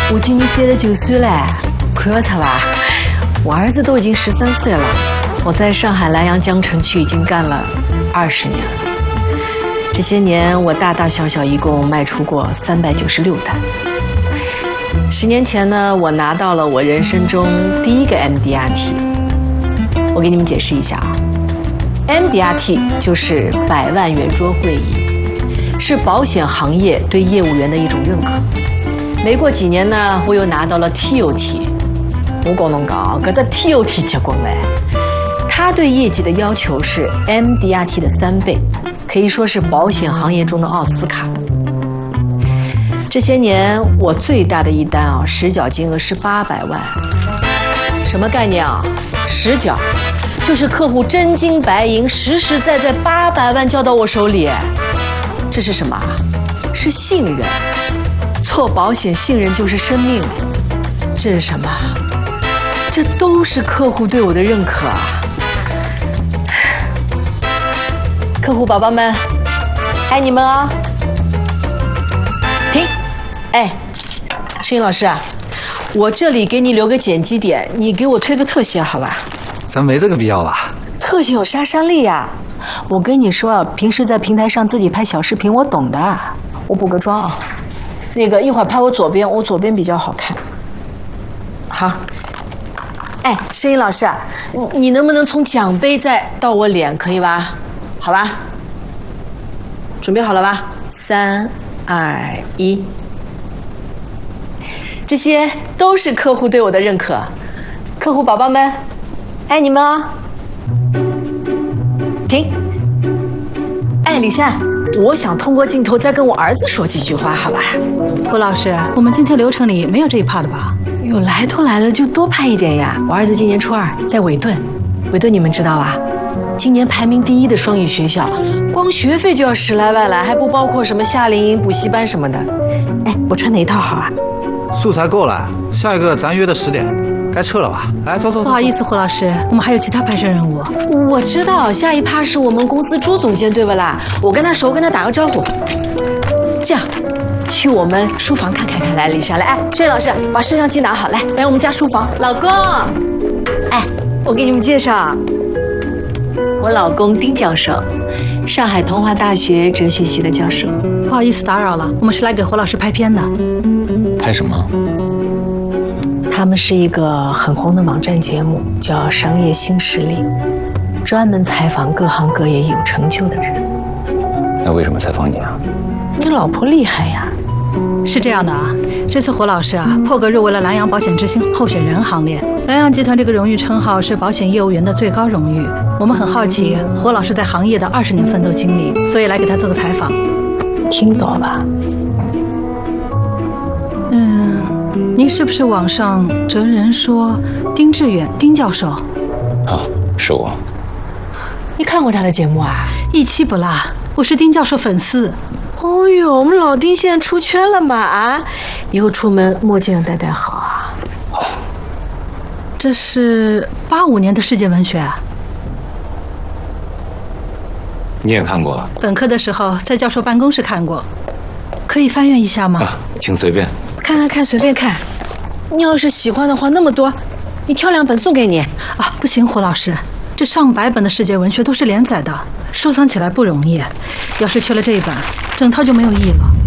我今年39岁了，看得出吧？我儿子都已经13岁了。我在上海南阳江城区已经干了20年了。这些年，我大大小小一共卖出过396单。10年前呢，我拿到了我人生中第一个 MDRT。我给你们解释一下啊 ，MDRT 就是100万圆桌会议，是保险行业对业务员的一种认可。没过几年呢，我又拿到了 TOT。我跟侬讲，搿只 TOT 结棍嘞，它对业绩的要求是 MDRT 的3倍，可以说是保险行业中的奥斯卡。这些年我最大的一单啊，实缴金额是800万。什么概念啊？实缴就是客户真金白银、实实在在800万交到我手里。这是什么？是信任。做保险，信任就是生命。这是什么？这都是客户对我的认可啊！客户宝宝们，爱你们啊！停！哎，摄影老师啊，我这里给你留个剪辑点，你给我推个特写好吧？ 咱没这个必要吧？ 特写有杀伤力呀！我跟你说，平时在平台上自己拍小视频，我懂的。我补个妆啊。那个一会儿拍我左边，我左边比较好看。好。哎，摄影老师啊，你能不能从奖杯再到我脸，可以吧？好吧。准备好了吧？3、2、1。这些都是客户对我的认可，客户宝宝们，爱你们哦！停！哎，李珊，我想通过镜头再跟我儿子说几句话，好吧？ 胡老师，我们今天流程里没有这一 part 的吧？ 哟，来都来了，就多拍一点呀！我儿子今年初2，在韦顿，韦顿你们知道吧？今年排名第1的双语学校，光学费就要10来万了，还不包括什么夏令营、补习班什么的。哎，我穿哪一套好啊？ 素材够了，下一个咱约的10点，该撤了吧？来，走走。 不好意思，胡老师，我们还有其他拍摄任务。 我知道，下一趴是我们公司朱总监对不啦？我跟他熟，跟他打个招呼。这样，去我们书房看看。来，李莎，来，哎，摄影老师，把摄像机拿好，来我们家书房。老公，哎，我给你们介绍，我老公丁教授，上海同华大学哲学系的教授。 不好意思打扰了，我们是来给胡老师拍片的。 拍什么？ 他们是一个很红的网站节目，叫《商业新势力》，专门采访各行各业有成就的人。 那为什么采访你啊？ 你老婆厉害呀！ 是这样的啊，这次胡老师啊破格入围了南洋保险之星候选人行列。南洋集团这个荣誉称号是保险业务员的最高荣誉。我们很好奇胡老师在行业的20年奋斗经历，所以来给他做个采访。 听懂吧？ 您是不是网上哲人说丁志远丁教授？ 啊，是我。 你看过他的节目啊？ 一期不落，我是丁教授粉丝。 哦呦，我们老丁现在出圈了嘛啊！以后出门墨镜要戴好啊。 好。 这是85年的世界文学啊。 你也看过？ 本科的时候在教授办公室看过，可以翻阅一下吗？ 啊，请随便。 看，随便看。你要是喜欢的话，那么多，你挑2本送给你。 啊，不行，胡老师，这上百本的世界文学都是连载的，收藏起来不容易。要是缺了这一本，整套就没有意义了。